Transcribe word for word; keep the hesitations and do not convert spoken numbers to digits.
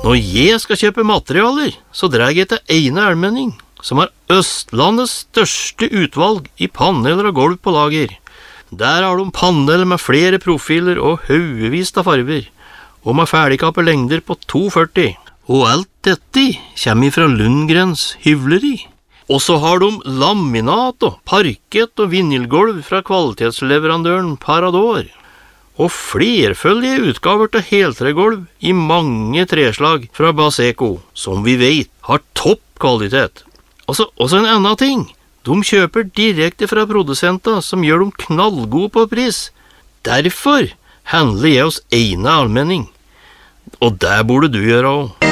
Når jeg skal kjøpe materialer, så drar jeg til Eine Almenning, som har Østlandets største utvalg i paneler og gulv på lager. Der har de paneler med flere profiler og haugevis av farver, og med ferdigkappe lengder på to førti. Og alt dette kommer fra Lundgrens hyvleri. Og så har de laminat og parkett og vinylgolv fra kvalitetsleverandøren Parador. Og flerføldige utgaver til heltregolv i mange treslag fra Baseco, som vi vet har topp kvalitet. Og så en annen ting. De kjøper direkte fra produsenter som gjør dem knallgode på pris. Derfor handler jeg hos Eine Almenning. Og det burde du gjøre også.